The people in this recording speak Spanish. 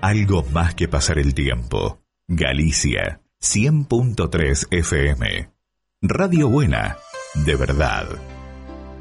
Algo más que pasar el tiempo. Galicia, 100.3 FM. Radio Buena, de verdad.